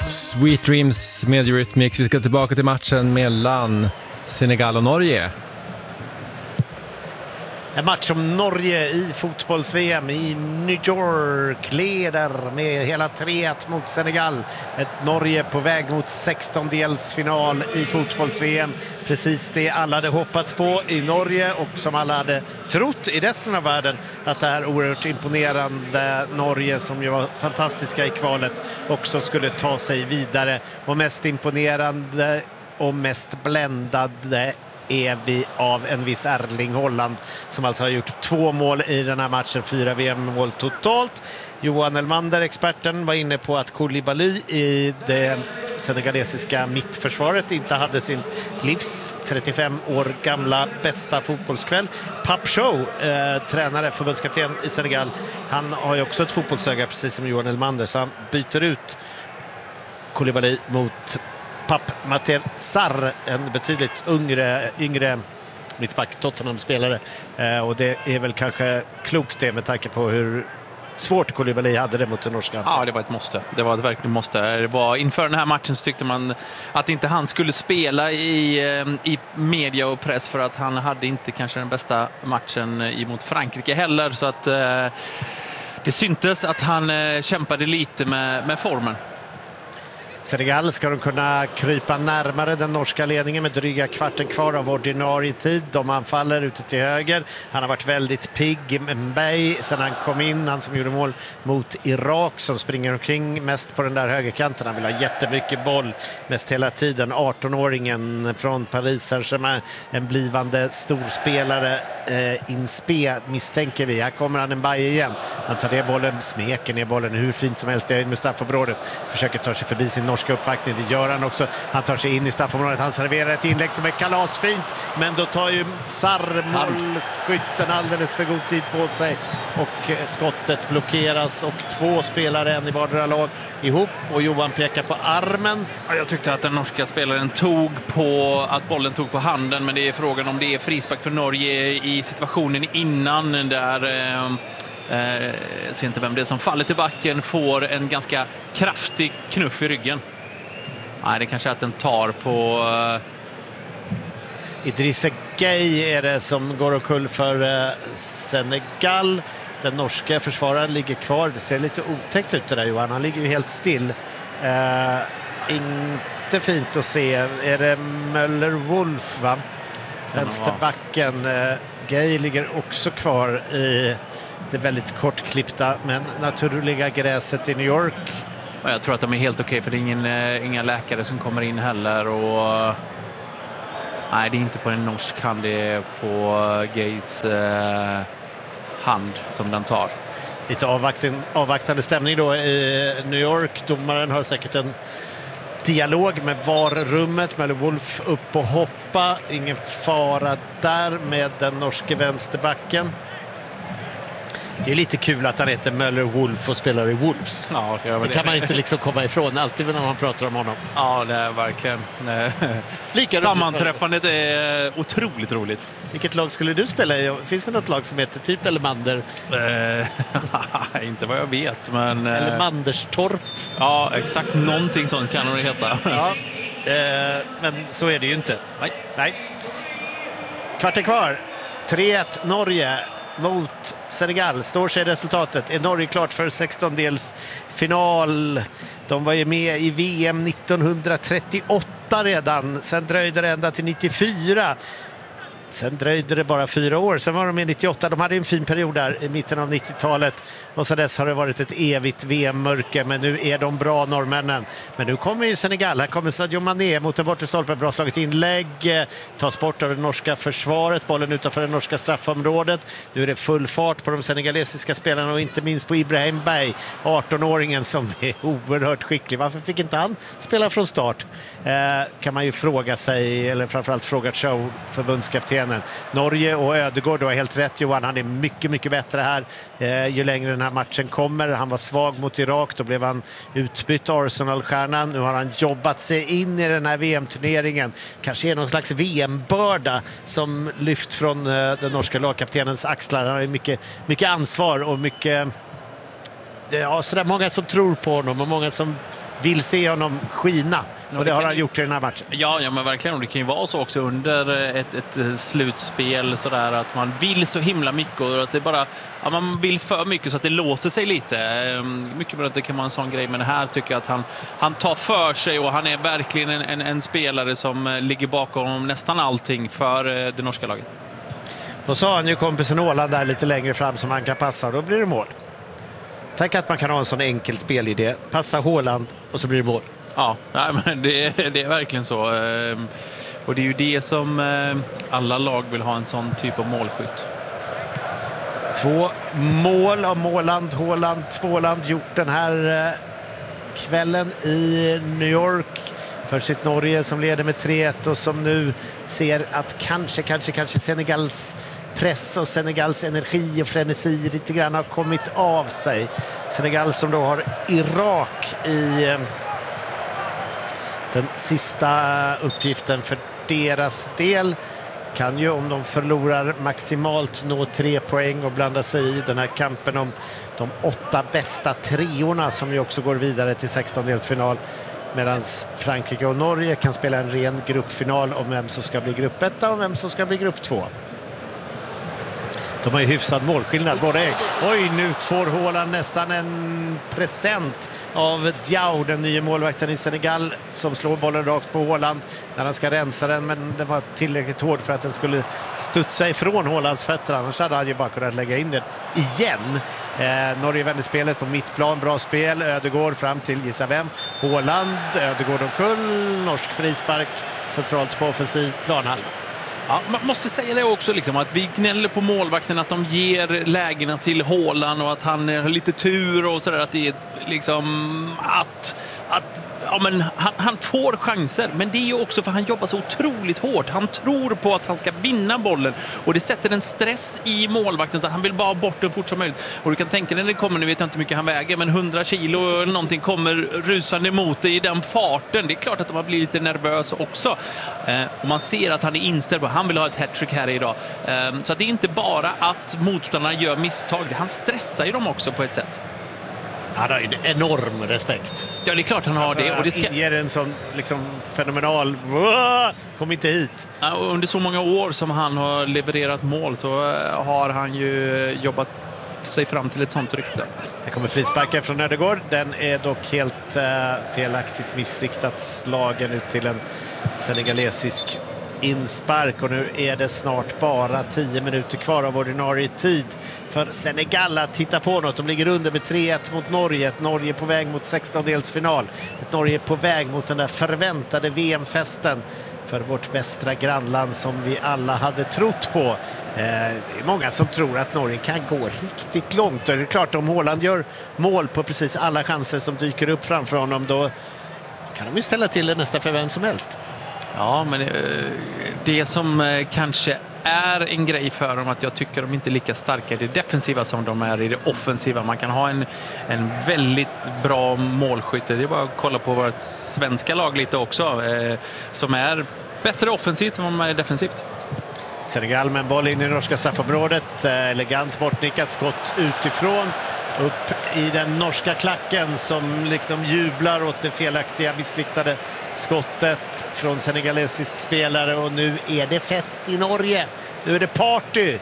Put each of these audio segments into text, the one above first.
Sweet Dreams med Eurythmics. Vi ska tillbaka till matchen mellan Senegal och Norge. En match som Norge i fotbolls-VM i New York leder med hela 3-1 mot Senegal. Ett Norge på väg mot 16-delsfinal i fotbolls-VM. Precis det alla hade hoppats på i Norge och som alla hade trott i resten av världen, att det här oerhört imponerande Norge, som ju var fantastiska i kvalet, också skulle ta sig vidare. Och mest imponerande och mest bländade är vi av en viss Erling Haaland, som alltså har gjort 2 mål i den här matchen, 4 VM-mål totalt. Johan Elmander, experten, var inne på att Koulibaly i det senegalesiska mittförsvaret inte hade sin livs 35 år gamla bästa fotbollskväll. Pape Thiaw, tränare, förbundskapten i Senegal, han har ju också ett fotbollsöga precis som Johan Elmander, så han byter ut Koulibaly mot Pape Matar Sarr, en betydligt yngre mittback, Tottenham-spelare. Och det är väl kanske klokt det, med tanke på hur svårt Koulibaly hade det mot den norska. Ja, det var ett måste. Det var ett verkligen måste. Det var, inför den här matchen så tyckte man att inte han skulle spela i media och press, för att han hade inte kanske den bästa matchen emot Frankrike heller. Så att det syntes att han kämpade lite med formen. Senegal ska de kunna krypa närmare den norska ledningen med dryga kvarten kvar av ordinarie tid. De anfaller ute till höger. Han har varit väldigt pigg, Mbaye, sen han kom in, han som gjorde mål mot Irak, som springer omkring mest på den där högerkanten. Han vill ha jättemycket boll mest hela tiden. 18-åringen från Paris Saint-Germain, en blivande storspelare, inspe misstänker vi. Här kommer han Mbaye igen. Han tar ner bollen, smeker ner bollen hur fint som helst in med straffområdet. Försöker ta sig förbi sin norska uppvaktning. Det gör han också. Han tar sig in i straffområdet. Han serverar ett inlägg som är kalasfint. Men då tar ju Sarr, målskytten, alldeles för god tid på sig. Och skottet blockeras. Och 2 spelare, en i vardera lag, ihop. Och Johan pekar på armen. Jag tyckte att den norska spelaren att bollen tog på handen. Men det är frågan om det är frispark för Norge i situationen innan, där jag ser inte vem det är som faller till backen, får en ganska kraftig knuff i ryggen. Nej, det kanske är att den tar på Idrissa Gueye är det som går omkull för Senegal. Den norska försvararen ligger kvar. Det ser lite otäckt ut det där, Johan. Han ligger ju helt still. Inte fint att se. Är det Möller-Wolf, va? Vänsterbacken. Gueye ligger också kvar i det väldigt kortklippta men naturliga gräset i New York. Jag tror att de är helt okej, för det är inga läkare som kommer in heller. Och nej, det är inte på en norsk hand, det är på Gueyes hand som den tar. Lite avvaktande stämning då i New York. Domaren har säkert en dialog med VAR-rummet. Möller-Wolf upp och hoppa. Ingen fara där med den norske vänsterbacken. Det är lite kul att han heter Möller-Wolf och spelar i Wolves. Ja, det kan man inte liksom komma ifrån alltid när man pratar om honom. Ja, det är verkligen. Sammanträffandet är otroligt roligt. Vilket lag skulle du spela i? Finns det något lag som heter typ Elmander? Inte vad jag vet, men eller Manderstorp. Ja, exakt. Någonting sånt kan det heta. Ja, men så är det ju inte. Nej. Kvarten kvar. 3-1 Norge mot Senegal. Står sig resultatet. Är Norge klart för 16-delsfinal? De var ju med i VM 1938 redan. Sen dröjde det ända till 94. Sen dröjde det bara 4 år. Sen var de med 98. De hade en fin period där i mitten av 90-talet. Och så dess har det varit ett evigt VM-mörker. Men nu är de bra, norrmännen. Men nu kommer ju Senegal. Här kommer Sadio Mané mot en bortre stolpe. Bra slaget inlägg. Tas bort av det norska försvaret. Bollen utanför det norska straffområdet. Nu är det full fart på de senegalesiska spelarna. Och inte minst på Ibrahim Bey, 18-åringen som är oerhört skicklig. Varför fick inte han spela från start? Kan man ju fråga sig. Eller framförallt fråga Thiaw, förbundskapten. Norge och Ödegård, du har helt rätt, Johan. Han är mycket, mycket bättre här ju längre den här matchen kommer. Han var svag mot Irak, då blev han utbytt, Arsenal-stjärnan. Nu har han jobbat sig in i den här VM-turneringen. Kanske är någon slags VM-börda som lyft från den norska lagkaptenens axlar. Han har mycket, mycket ansvar och mycket... Ja, så där många som tror på honom och många som vill se honom skina. Och det har han gjort i den här matchen. Ja, men verkligen. Och det kan ju vara så också under ett slutspel sådär, att man vill så himla mycket och att det bara, man vill för mycket så att det låser sig lite. Mycket bra att det kan vara en sån grej, men här tycker jag att han tar för sig och han är verkligen en spelare som ligger bakom nästan allting för det norska laget. Och så har han ju kompisen Åland där lite längre fram som han kan passa, och då blir det mål. Tänk att man kan ha en sån enkel spelidé. Passa Håland och så blir det mål. Ja, men det är verkligen så. Och det är ju det som alla lag vill ha, en sån typ av målskytt. 2 mål av Håland gjort den här kvällen i New York för sitt Norge som leder med 3-1 och som nu ser att kanske Senegals press och Senegals energi och frenesi lite grann har kommit av sig. Senegal som då har Irak i den sista uppgiften för deras del, kan ju om de förlorar maximalt nå 3 poäng och blanda sig i den här kampen om de 8 bästa treorna som ju också går vidare till 16-delsfinal, medan Frankrike och Norge kan spela en ren gruppfinal om vem som ska bli grupp 1 och vem som ska bli grupp 2. De har ju hyfsad målskillnad. Oj, nu får Håland nästan en present av Diao, den nya målvakten i Senegal, som slår bollen rakt på Håland när han ska rensa den, men den var tillräckligt hård för att den skulle studsa ifrån Hålands fötter. Annars hade han ju bara kunnat lägga in den igen. Norge vänder spelet på mittplan, bra spel. Ödegård fram till gissa vem. Håland, Ödegård omkull, norsk frispark centralt på offensiv planhalva. Ja, man måste säga det också liksom, att vi gnäller på målvakten att de ger lägena till Håland och att han har lite tur och sådär, att det är liksom att men han får chanser, men det är ju också för han jobbar så otroligt hårt. Han tror på att han ska vinna bollen och det sätter en stress i målvakten så att han vill bara bort den fort som möjligt. Och du kan tänka när det kommer, nu vet jag inte hur mycket han väger, men 100 kilo eller någonting kommer rusande emot det i den farten. Det är klart att man blir lite nervös också. Och man ser att han är inställd på, han vill ha ett hattrick här idag. Så att det är inte bara att motståndarna gör misstag, han stressar ju dem också på ett sätt. Han har en enorm respekt. Ja, det är klart han har det. Och det ger en sån liksom fenomenal... Kom inte hit. Ja, under så många år som han har levererat mål så har han ju jobbat sig fram till ett sånt rykte. Här kommer frisparken från Ödegård. Den är dock helt felaktigt missriktat, slagen ut till en senegalesisk inspark, och nu är det snart bara 10 minuter kvar av ordinarie tid för Senegal att titta på något. De ligger under med 3-1 mot Norge. Ett Norge på väg mot 16-delsfinal. Ett Norge på väg mot den där förväntade VM-festen för vårt västra grannland som vi alla hade trott på. Det är många som tror att Norge kan gå riktigt långt. Och det är klart, om Håland gör mål på precis alla chanser som dyker upp framför honom, då kan de ju ställa till det nästa för vem som helst. Ja, men det som kanske är en grej för dem, att jag tycker de inte är lika starka i det defensiva som de är i det offensiva. Man kan ha en väldigt bra målskytte. Det är bara att kolla på vårt svenska lag lite också, som är bättre offensivt än vad man är defensivt. Senegal med en boll in i det norska straffområdet. Elegant bortnickat skott utifrån. Upp i den norska klacken som liksom jublar åt det felaktiga missriktade skottet från senegalesisk spelare. Och nu är det fest i Norge. Nu är det party.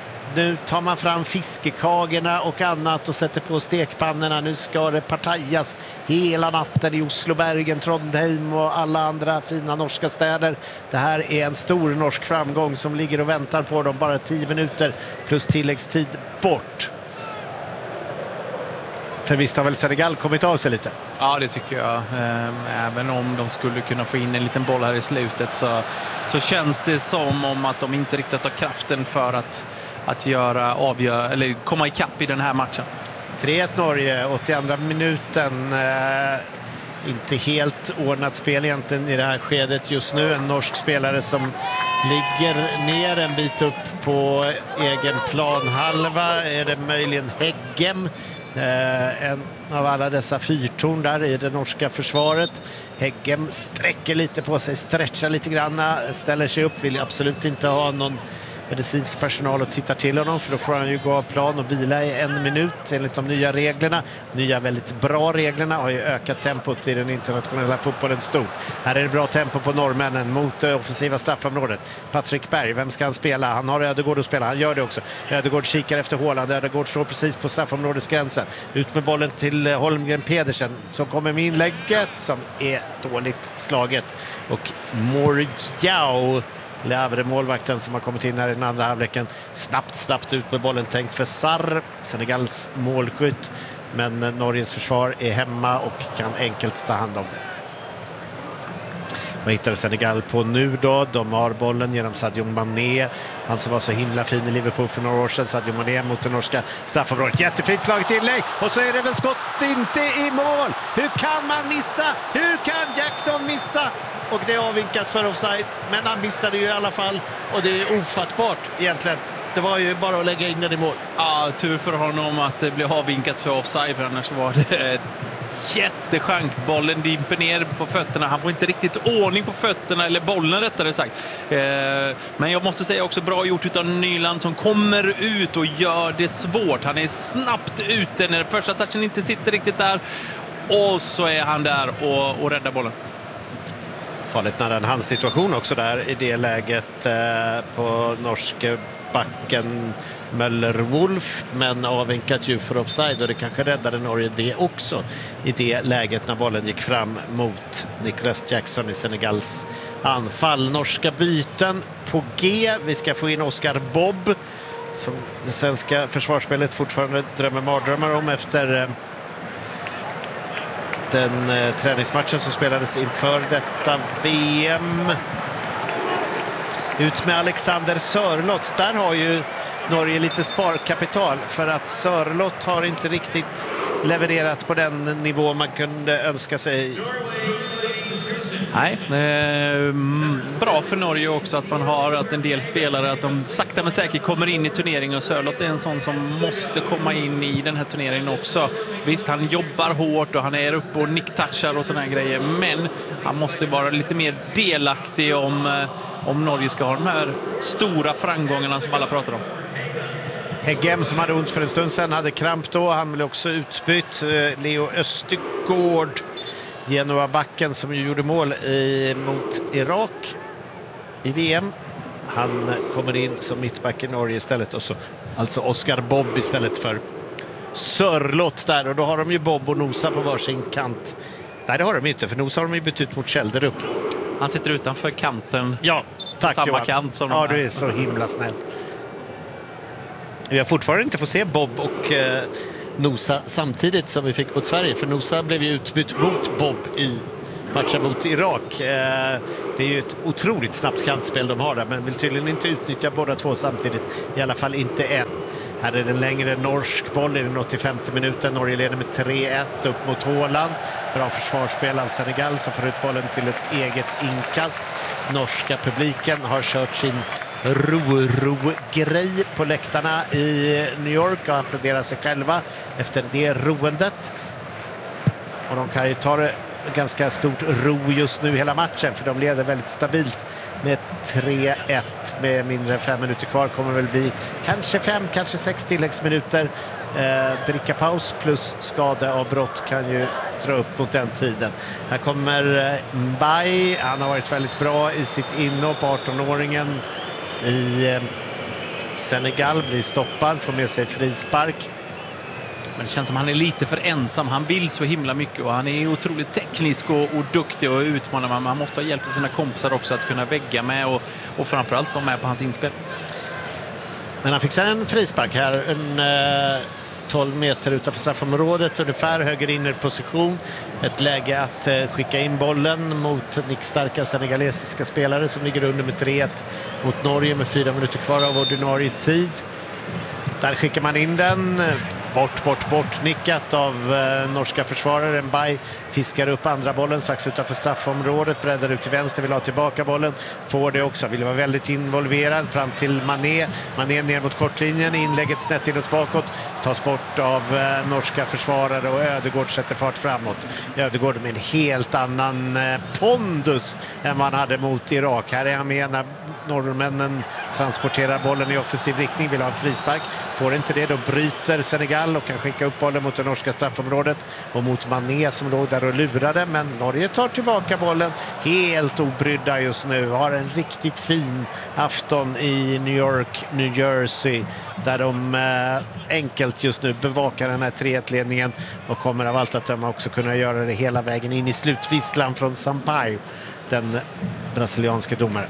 Nu tar man fram fiskekagerna och annat och sätter på stekpannorna. Nu ska det partajas hela natten i Oslo, Bergen, Trondheim och alla andra fina norska städer. Det här är en stor norsk framgång som ligger och väntar på dem. Bara 10 minuter plus tilläggstid bort. För visst har väl Senegal kommit av sig lite? Ja, det tycker jag. Även om de skulle kunna få in en liten boll här i slutet så känns det som om att de inte riktigt har kraften för att avgöra eller komma ikapp i den här matchen. 3-1 Norge, 82 minuten. Inte helt ordnat spel egentligen i det här skedet just nu. En norsk spelare som ligger ner en bit upp på egen planhalva. Är det möjligen Heggem? En av alla dessa fyrtorn där i det norska försvaret. Heggem sträcker lite på sig, stretchar lite grann, ställer sig upp, vill absolut inte ha någon medicinsk personal och tittar till honom, för då får han ju gå av plan och vila i 1 minut enligt de nya reglerna. Nya väldigt bra reglerna har ju ökat tempot i den internationella fotbollen stort. Här är det bra tempo på norrmännen mot offensiva straffområdet. Patrik Berg, vem ska han spela? Han har Ödegård att spela, han gör det också. Ödegård kikar efter Haaland, Ödegård står precis på straffområdesgränsen. Ut med bollen till Holmgren Pedersen som kommer med inlägget som är dåligt slaget. Och Mordiao, Lavre, målvakten som har kommit in här i den andra halvleken, snabbt ut med bollen, tänkt för Sarr, Senegals målskytt, men Norges försvar är hemma och kan enkelt ta hand om det. Vad hittar Senegal på nu då? De har bollen genom Sadio Mané, han som var så himla fin i Liverpool för några år sedan. Sadio Mané mot det norska straffområdet, jättefint slaget inlägg, och så är det väl skott inte i mål. Hur kan man missa? Hur kan Jackson missa? Och det är avvinkat för offside, men han missade ju i alla fall, och det är ofattbart egentligen. Det var ju bara att lägga in den i mål. Ja, tur för honom att det blev avvinkat för offside, för annars var det jättechank. Bollen dimper ner på fötterna. Han får inte riktigt ordning på fötterna, eller bollen rättare sagt. Men jag måste säga också bra gjort av Nyland som kommer ut och gör det svårt. Han är snabbt ute när första touchen inte sitter riktigt där. Och så är han där och räddar bollen. Farligt nära en handsituation också där i det läget på norske backen Möller-Wolf, men avvinkat ju för offside, och det kanske räddade Norge det också i det läget när bollen gick fram mot Nicholas Jackson i Senegals anfall. Norska byten på G. Vi ska få in Oscar Bob som det svenska försvarsspelet fortfarande drömmer mardrömmar om efter den träningsmatchen som spelades inför detta VM. Ut med Alexander Sørloth. Där har ju Norge lite sparkapital, för att Sørloth har inte riktigt levererat på den nivå man kunde önska sig. Nej, bra för Norge också att man har att en del spelare, att de sakta men säkert kommer in i turneringen, och Sørloth är en sån som måste komma in i den här turneringen också. Visst, han jobbar hårt och han är uppe och nicktouchar och såna här grejer, men han måste vara lite mer delaktig om Norge ska ha de här stora framgångarna som alla pratar om. Heggem som hade ont för en stund sedan hade kramp då, han blev också utbytt. Leo Östergård, Genoa-backen som ju gjorde mål mot Irak i VM. Han kommer in som mittback i Norge istället, och så alltså Oscar Bob istället för Sørloth där, och då har de ju Bob och Nosa på varsin kant. Nej, det har de inte, för Nosa har de ju bytt ut mot Kjelderup. Han sitter utanför kanten. Ja, tack samma Johan. Kant som ja, du är så himla snäll. Vi har fortfarande inte fått se Bob och Nosa samtidigt som vi fick mot Sverige, för Nosa blev ju utbytt mot Bob i matchen mot Irak. Det är ju ett otroligt snabbt kantspel de har där, men vill tydligen inte utnyttja båda två samtidigt, i alla fall inte än. Här är den längre norsk boll i den 85 minuten. Norge leder med 3-1 upp mot Haaland. Bra försvarsspel av Senegal som får ut bollen till ett eget inkast. Norska publiken har kört sin ro-grej på läktarna i New York och applåderar sig själva efter det roendet. Och de kan ju ta det ganska stort ro just nu hela matchen, för de leder väldigt stabilt med 3-1 med mindre än 5 minuter kvar. Kommer väl bli kanske 5, kanske 6 tilläggsminuter. Dricka paus plus skadeavbrott kan ju dra upp mot den tiden. Här kommer Mbaye. Han har varit väldigt bra i sitt inhopp. 18-åringen i Senegal blir stoppad, får med sig frispark. Men det känns som han är lite för ensam. Han vill så himla mycket och han är otroligt teknisk och duktig och utmanar. Men han måste ha hjälp till sina kompisar också att kunna vägga med och framförallt vara med på hans inspel. Men han fick sen en frispark här, en 12 meter utanför straffområdet, ungefär höger innerposition. Ett läge att skicka in bollen mot nickstarka senegalesiska spelare som ligger under med 3-1 mot Norge med 4 minuter kvar av ordinarie tid. Där skickar man in den. Bort nickat av norska försvararen. Mbaye fiskar upp andra bollen strax utanför straffområdet, breddar ut till vänster, vill ha tillbaka bollen, får det också, vill vara väldigt involverad fram till Mané ner mot kortlinjen, inlägget snett inåt bakåt, tas bort av norska försvarare och Ödegård sätter fart framåt. Ödegård med en helt annan pondus än vad han hade mot Irak. Här är han med när Norrmännen transporterar bollen i offensiv riktning, vill ha en frispark. Får inte det, då bryter Senegal och kan skicka upp bollen mot det norska straffområdet och mot Mané som låg där och lurade. Men Norge tar tillbaka bollen helt obrydda just nu. Har en riktigt fin afton i New York, New Jersey, där de enkelt just nu bevakar den här 3-1-ledningen och kommer av allt att döma också kunna göra det hela vägen in i slutvisslan från Sampaio, den brasilianska domaren.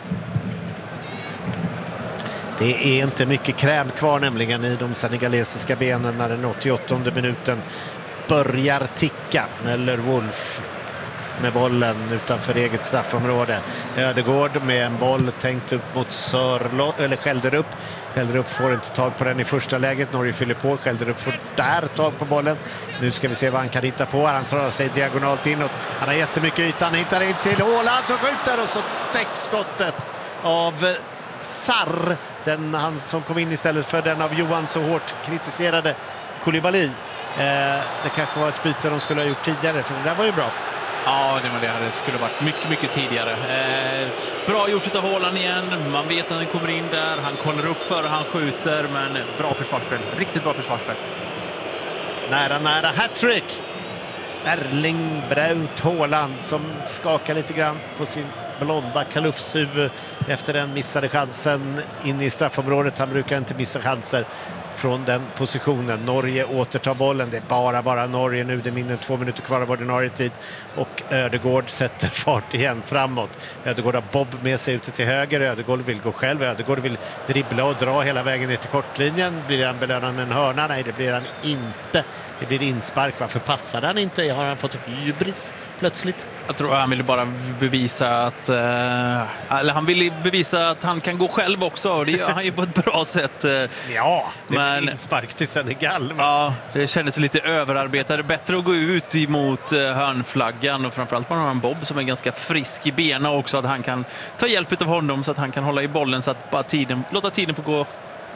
Det är inte mycket kräm kvar nämligen i de senegalesiska benen när den 88:e minuten börjar ticka. Möller-Wolf med bollen utanför eget straffområde. Ödegård med en boll tänkt upp mot Skälderup. Skälderup får inte tag på den i första läget. Norge fyller på. Skälderup får där tag på bollen. Nu ska vi se vad han kan hitta på. Han tar sig diagonalt inåt. Han har jättemycket yta. Han hittar in till Haaland som skjuter och så täcks skottet av Sarr. Han som kom in istället för den av Johan så hårt kritiserade Koulibaly. Det kanske var ett byte de skulle ha gjort tidigare, för det där var ju bra. Ja, det skulle varit mycket, mycket tidigare. Bra gjort av Haaland igen. Man vet att han kommer in där. Han kollar upp före han skjuter, men bra försvarsspel. Riktigt bra försvarsspel. Nära hattrick. Erling Braut Haaland som skakar lite grann på sin blonda kalufshuvud efter den missade chansen in i straffområdet. Han brukar inte missa chanser från den positionen. Norge återtar bollen. Det är bara Norge nu. Det är mindre än 2 minuter kvar av ordinarie tid. Och Ödegård sätter fart igen framåt. Ödegård har Bob med sig ute till höger. Ödegård vill gå själv. Ödegård vill dribbla och dra hela vägen ner till kortlinjen. Blir han belönad med en hörna? Nej, det blir han inte. Det blir inspark. Varför passade han inte? Har han fått hybris plötsligt? Jag tror han ville bara bevisa att eller han ville bevisa att han kan gå själv också, och det gör han ju på ett bra sätt. Ja, det är inspark till Senegal. Ja, det kändes lite överarbetade. Bättre att gå ut emot hörnflaggan, och framförallt man har en Bob som är ganska frisk i benen också, att han kan ta hjälp av honom så att han kan hålla i bollen så att bara låta tiden få gå.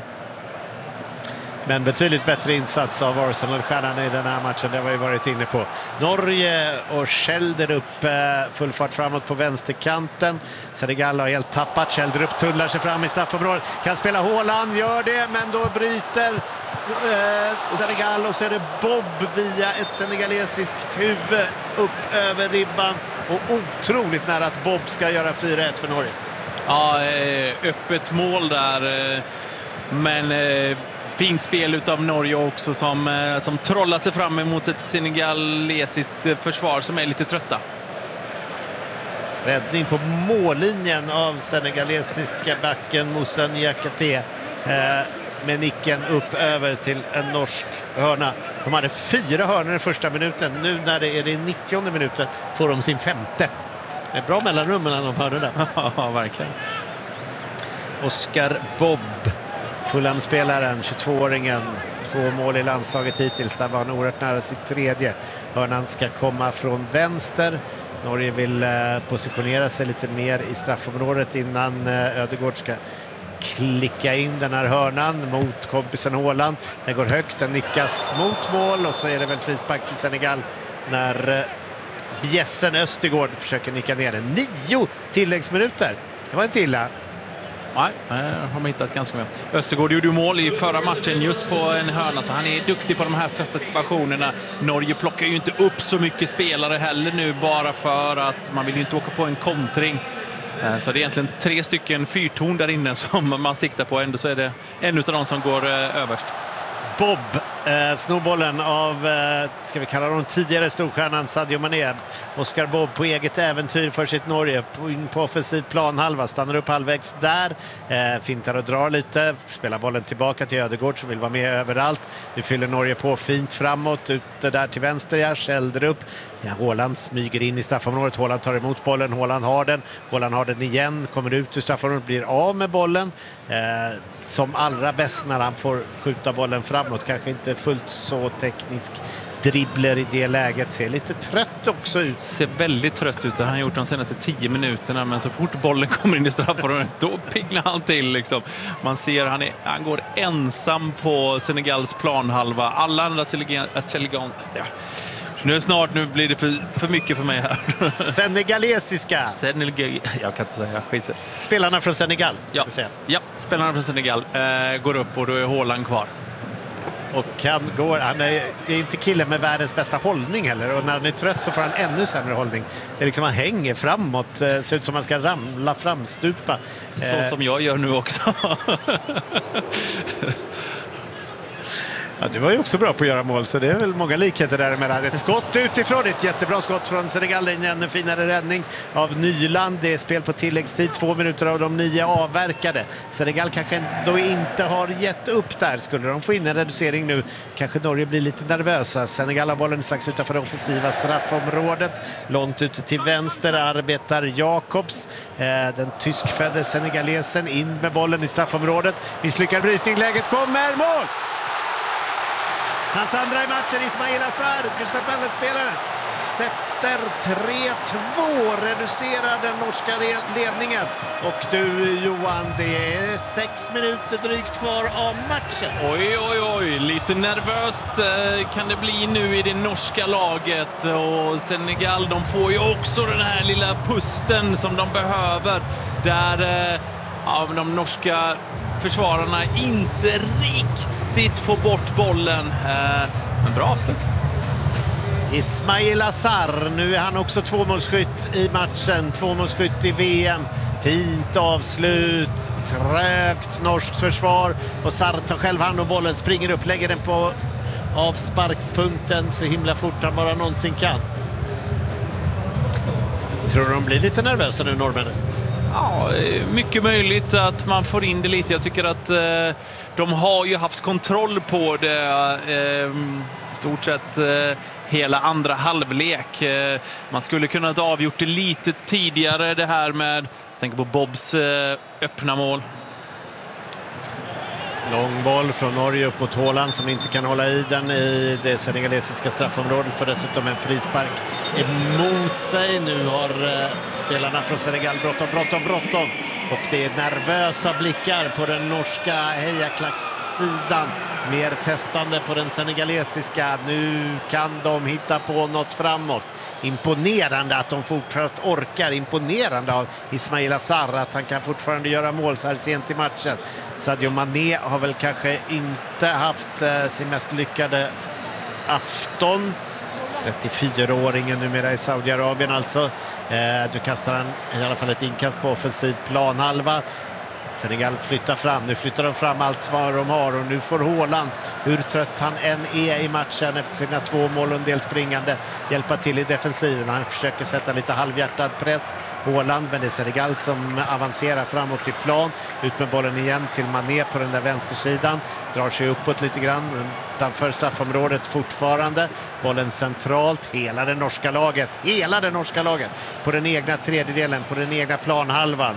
Men betydligt bättre insats av Arsenal-stjärnan i den här matchen, det har vi varit inne på. Norge och Skälderup full fart framåt på vänsterkanten. Senegal har helt tappat. Skälderup tunnlar sig fram i straffområdet. Kan spela Haaland, gör det, men då bryter Senegal och så är det Bob via ett senegalesiskt huvud upp över ribban. Och otroligt nära att Bob ska göra 4-1 för Norge. Ja, öppet mål där, men fint spel utav Norge också som trollar sig fram emot ett senegalesiskt försvar som är lite trötta. Räddning på mållinjen av senegalesiska backen Moussa Niakhaté med nicken upp över till en norsk hörna. De hade 4 hörnor i första minuten. Nu när det är i 90:e minuten får de sin 5:e. Det är bra mellanrum mellan de hörnorna. Ja, verkligen. Oscar Bob, Fulham-spelaren, 22-åringen, 2 mål i landslaget hittills. Där var han oerhört nära sitt 3:e. Hörnan ska komma från vänster. Norge vill positionera sig lite mer i straffområdet innan Ödegård ska klicka in den här hörnan mot kompisen Haaland. Den går högt, den nickas mot mål och så är det väl frispark till Senegal när bjässen Östergård försöker nicka ner den. 9 tilläggsminuter. Det var inte illa. Nej, har man hittat ganska mycket. Östergård gjorde ju mål i förra matchen just på en hörna, så han är duktig på de här fasta situationerna. Norge plockar ju inte upp så mycket spelare heller nu, bara för att man vill ju inte åka på en kontring. Så det är egentligen 3 stycken fyrtorn där inne som man siktar på. Ändå så är det en av dem som går överst. Bob, snowbollen av, ska vi kalla dem tidigare storstjärnan Sadio Mané. Oscar Bob på eget äventyr för sitt Norge på offensiv planhalva, stannar upp halvvägs där, fintar och drar lite, spelar bollen tillbaka till Ödegård som vill vara med överallt. Nu fyller Norge på fint framåt, ute där till vänster, Skälderup. Ja, Haaland smyger in i straffområdet, Haaland tar emot bollen, Haaland har den igen, kommer ut ur straffområdet, blir av med bollen. Som allra bäst när han får skjuta bollen framåt, kanske inte fullt så teknisk dribbler i det läget, ser lite trött också ut. Ser väldigt trött ut, det har han gjort de senaste 10 minuterna, men så fort bollen kommer in i straffområdet då pignar han till liksom. Man ser han går ensam på Senegals planhalva, alla andra Nu blir det för mycket för mig här. Senegalesiska. Jag kan inte säga. Skit. Spelarna från Senegal. Ja, spelarna från Senegal går upp och då är Haaland kvar. Och det är inte killen med världens bästa hållning heller. Och när han är trött så får han ännu sämre hållning. Det är liksom han hänger framåt. Ser ut som man ska ramla framstupa. Så som jag gör nu också. Ja, du var ju också bra på att göra mål, så det är väl många likheter däremellan. Ett skott utifrån, ett jättebra skott från Senegal. En ännu finare räddning av Nyland. Det är spel på tilläggstid, 2 minuter av de 9 avverkade. Senegal kanske ändå inte har gett upp där. Skulle de få in en reducering nu kanske Norge blir lite nervösa. Senegal har bollen strax utanför det offensiva straffområdet. Långt ute till vänster arbetar Jakobs. Den tyskfödde senegalesen in med bollen i straffområdet. Misslyckad brytning, läget kommer, mål! Hans andra i matchen, Ismail Assar, Gustav Pelle-spelaren, sätter 3-2, reducerar den norska ledningen. Och du Johan, det är 6 minuter drygt kvar av matchen. Oj, lite nervöst kan det bli nu i det norska laget. Och Senegal, de får ju också den här lilla pusten som de behöver. Där de norska försvararna inte riktigt får bort bollen. Men bra avslut. Ismail Assar, nu är han också tvåmålsskytt i matchen. Tvåmålsskytt i VM. Fint avslut, trögt norskt försvar. Och Sarr tar själv hand om bollen, springer upp, lägger den på avsparkspunkten så himla fort han bara någonsin kan. Tror du de blir lite nervösa nu, norrmännen? Ja, mycket möjligt att man får in det lite. Jag tycker att de har ju haft kontroll på det stort sett hela andra halvlek. Man skulle kunna ha avgjort det lite tidigare, det här med, jag tänker på Bobs öppna mål. Lång boll från Norge upp mot Haaland som inte kan hålla i den i det senegalesiska straffområdet. Får dessutom en frispark emot sig. Nu har spelarna från Senegal bråttom. Och det är nervösa blickar på den norska hejaklackssidan. Mer fästande på den senegalesiska. Nu kan de hitta på något framåt. Imponerande att de fortfarande orkar. Imponerande av Ismail Assar att han kan fortfarande göra mål så här sent i matchen. Sadio Mané har väl kanske inte haft sin mest lyckade afton. 34-åringen numera i Saudiarabien alltså. Nu kastar han i alla fall ett inkast på offensiv planhalva. Senegal flyttar fram. Nu flyttar de fram allt vad de har och nu får Haaland, hur trött han än är i matchen efter sina 2 mål och en del springande, hjälpa till i defensiven. Han försöker sätta lite halvhjärtad press, Haaland, men det är Senegal som avancerar framåt i plan. Ut med bollen igen till Mané på den där vänstersidan. Drar sig uppåt lite grann utanför straffområdet fortfarande. Bollen centralt, hela det norska laget på den egna tredjedelen, på den egna planhalvan.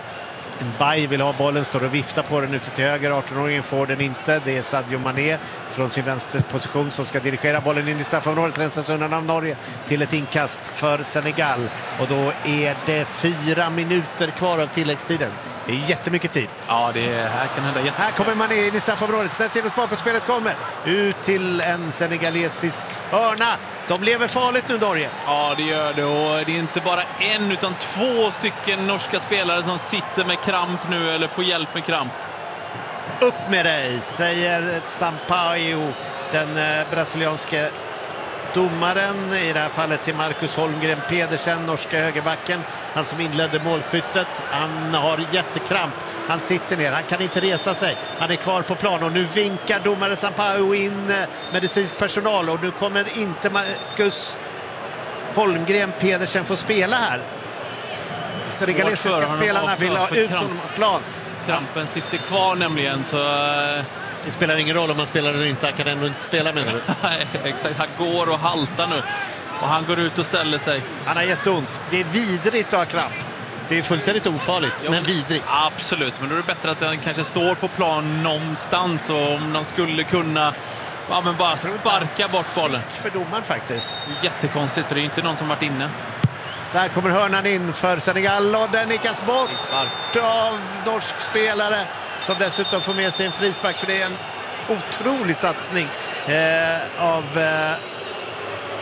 Bay vill ha bollen, står och viftar på den ute till höger. 18-åringen får den inte. Det är Sadio Mané från sin vänsterposition som ska dirigera bollen in i straffområdet. Rensas undan av Norge till ett inkast för Senegal. Och då är det 4 minuter kvar av tilläggstiden. Det är jättemycket tid. Ja, här kan hända jättemycket. Här kommer Mané in i straffområdet. Snett till ett bakåtspelet kommer. Ut till en senegalesisk hörna. De lever farligt nu, Norge. Ja, det gör det. Och det är inte bara en utan 2 stycken norska spelare som sitter med kramp nu eller får hjälp med kramp. Upp med dig, säger Sampaio, den brasilianske domaren, i det här fallet till Marcus Holmgren Pedersen, norska högerbacken, han som inledde målskyttet. Han har jättekramp, han sitter ner, han kan inte resa sig, han är kvar på plan och nu vinkar domare Sampaio in medicinsk personal och nu kommer inte Marcus Holmgren Pedersen få spela här. Så de galesiska spelarna vill ha ut på plan. Krampen sitter kvar nämligen, så det spelar ingen roll om man spelar eller inte. Han kan ändå inte spela med nu. Exakt, han går och haltar nu. Och han går ut och ställer sig. Han har jätteont. Det är vidrigt att ha kramp. Det är fullständigt ofarligt, men vidrigt. Absolut, men då är det bättre att han kanske står på plan någonstans. Och om de skulle kunna men bara sparka bort bollen. För domaren faktiskt. Jättekonstigt, för det är inte någon som varit inne. Där kommer hörnan in för Senegal och den nickas bort av norsk spelare som dessutom får med sig en frispark, för det är en otrolig satsning av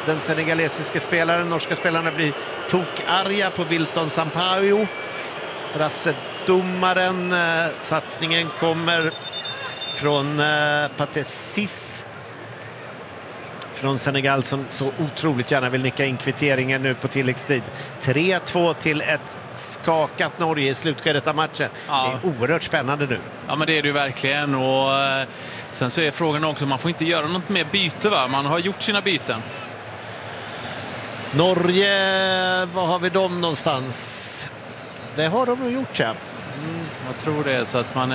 den senegalesiska spelaren. Norska spelarna blir tokarga på Wilton Sampaio. Brassedomaren. Satsningen kommer från Patessis från Senegal som så otroligt gärna vill nicka in kvitteringen nu på tilläggstid. 3-2 till ett skakat Norge i slutskedet av matchen. Ja. Det är oerhört spännande nu. Ja, men det är det ju verkligen. Och sen så är frågan också, man får inte göra något mer byte, va? Man har gjort sina byten. Norge, var har vi dem någonstans? Det har de nog gjort, ja. Jag tror det, så att man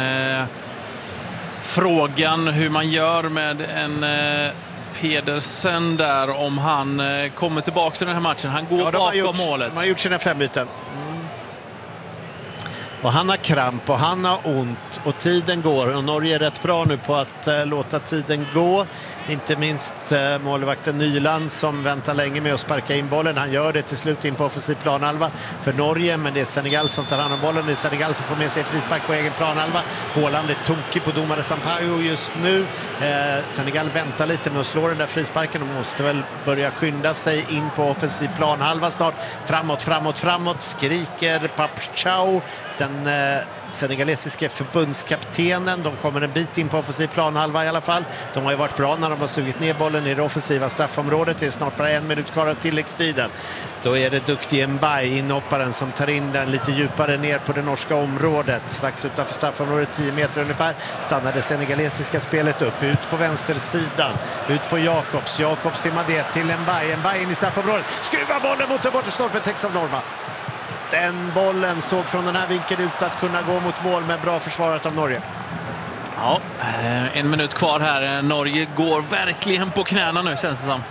frågan hur man gör med en Pedersen där, om han kommer tillbaka till den här matchen. Han går bakom målet. De har gjort sina 5 byten. Och han har kramp och han har ont och tiden går. Och Norge är rätt bra nu på att låta tiden gå. Inte minst målvakten Nyland som väntar länge med att sparka in bollen. Han gör det till slut in på offensiv planhalva för Norge. Men det är Senegal som tar hand om bollen. Det är Senegal som får med sig ett frispark på egen planhalva. Håland är tokig på domare Sampaio just nu. Senegal väntar lite med att slå den där frisparken. De måste väl börja skynda sig in på offensiv planhalva snart. Framåt, skriker Papchau. Den senegalesiska förbundskaptenen. De kommer en bit in på offensiv planhalva i alla fall. De har ju varit bra när de har sugit ner bollen i det offensiva straffområdet. Det är snart bara 1 minut kvar av tilläggstiden. Då är det duktig Mbaye, inhopparen, som tar in den lite djupare ner på det norska området. Strax utanför straffområdet, 10 meter ungefär, stannar det senegalesiska spelet upp. Ut på vänstersidan, ut på Jakobs simmar det till Mbaye in i straffområdet. Skruvar bollen mot den bortre stolpen, täcks av Norma. Den bollen såg från den här vinkeln ut att kunna gå mot mål, med bra försvarat av Norge. Ja, 1 minut kvar här. Norge går verkligen på knäna nu, känns det som.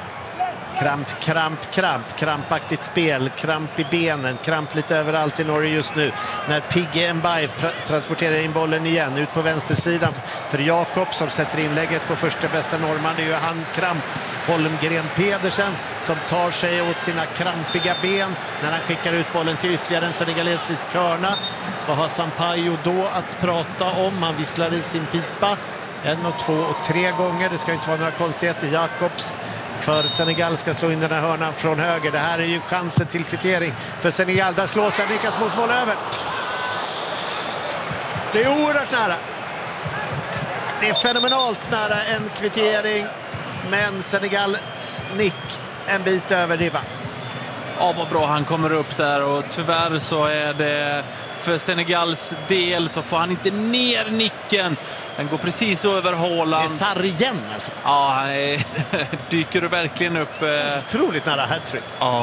Krampaktigt spel, kramp i benen, kramp lite överallt i Norge just nu. När Pigge Mbaye transporterar in bollen igen ut på vänstersidan för Jakob som sätter inlägget på första bästa norrman. Det är ju han kramp, Holmgren Pedersen, som tar sig åt sina krampiga ben när han skickar ut bollen till ytterligare en senegalesisk hörna. Vad har Sampaio då att prata om? Han visslar i sin pipa 1, 2 och 3 gånger. Det ska inte vara några konstigheter. Jakobs för Senegal ska slå in den här hörnan från höger. Det här är ju chansen till kvittering för Senegal. Där slås den, nickas mot mål över. Det är oerhört nära. Det är fenomenalt nära en kvittering. Men Senegals nick en bit över ribban. Ja, vad bra han kommer upp där, och tyvärr så är det för Senegals del så får han inte ner nicken. Den går precis över Håland. Det är Sarri igen alltså. Ja, han dyker verkligen upp. Otroligt nära hattrick. Ja.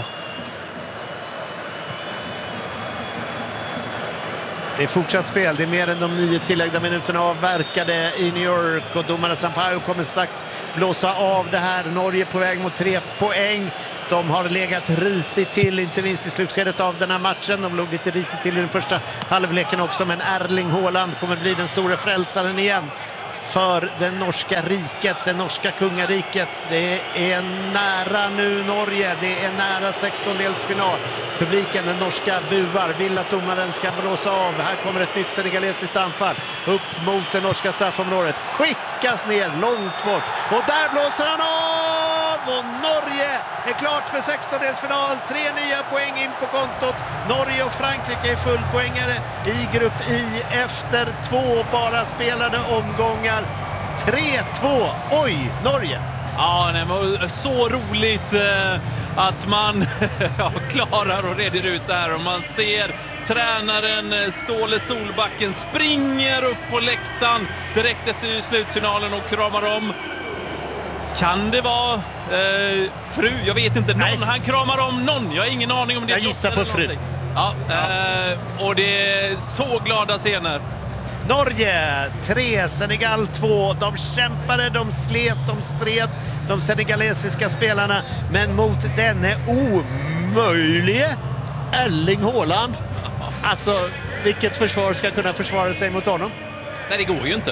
Det är fortsatt spel. Det är mer än de 9 tilläggda minuterna avverkade i New York. Och domarna Sampaio kommer strax blåsa av det här. Norge på väg mot 3 poäng. De har legat risigt till, inte minst i slutskedet av den här matchen. De låg lite risigt till i den första halvleken också. Men Erling Haaland kommer bli den stora frälsaren igen för den norska riket, det norska kungariket. Det är nära nu Norge, det är nära 16-delsfinal. Publiken, den norska, buar, vill att domaren ska blåsa av. Här kommer ett nytt senegalesiskt anfall upp mot det norska straffområdet. Skickas ner långt bort och där blåser han av och Norge är klart för 16-delsfinal. 3 nya poäng in på kontot. Norge och Frankrike är fullpoängare i grupp I efter 2 bara spelade omgångar. 3-2. Oj, Norge! Ja, det var så roligt att man klarar och reder ut det här. Och man ser tränaren Ståle Solbacken springer upp på läktaren direkt efter slutsignalen och kramar om. Kan det vara fru? Jag vet inte. Han kramar om någon. Jag har ingen aning om det. Jag gissar på fru. Ja, och det är så glada scener. Norge 3, Senegal 2. De kämpade, de slet, de stred, de senegalesiska spelarna. Men mot denne omöjlige Erling Haaland. Alltså, vilket försvar ska kunna försvara sig mot honom? Nej, det går ju inte.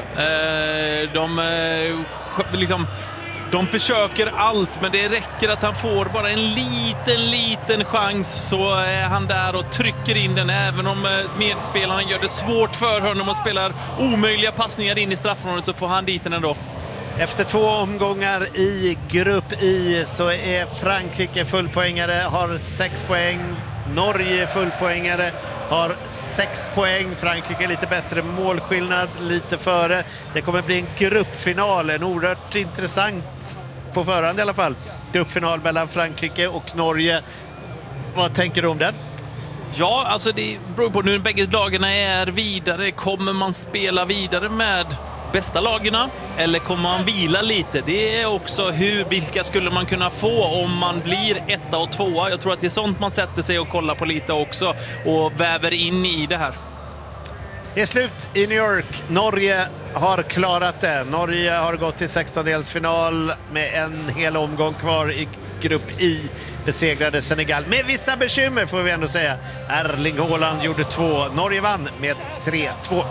De försöker allt, men det räcker att han får bara en liten chans så är han där och trycker in den. Även om medspelarna gör det svårt för honom och spelar omöjliga passningar in i straffområdet så får han dit den ändå. Efter 2 omgångar i grupp I så är Frankrike fullpoängare, har 6 poäng. Norge fullpoängare, har 6 poäng. Frankrike lite bättre målskillnad, lite före. Det kommer bli en gruppfinal, en oerhört intressant på förhand i alla fall. Gruppfinal mellan Frankrike och Norge. Vad tänker du om den? Ja, alltså det beror på nu. Bägge lagarna är vidare. Kommer man spela vidare med bästa lagarna eller kommer man vila lite? Det är också vilka skulle man kunna få om man blir 1 och 2. Jag tror att det är sånt man sätter sig och kollar på lite också och väver in i det här. Det är slut i New York. Norge har klarat det. Norge har gått till 16-delsfinal med en hel omgång kvar i grupp I. Besegrade Senegal med vissa bekymmer får vi ändå säga. Erling Haaland gjorde 2. Norge vann med 3-2.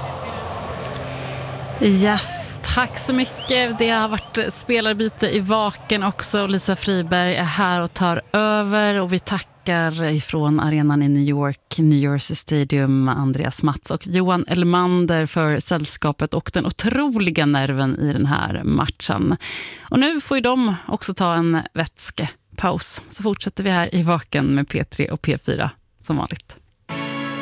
Yes, tack så mycket. Det har varit spelarbyte i Vaken också. Lisa Friberg är här och tar över och vi tackar ifrån arenan i New York, New Jersey Stadium, Andreas Mats och Johan Elmander för sällskapet och den otroliga nerven i den här matchen. Och nu får ju de också ta en vätskepaus. Så fortsätter vi här i Vaken med P3 och P4 som vanligt.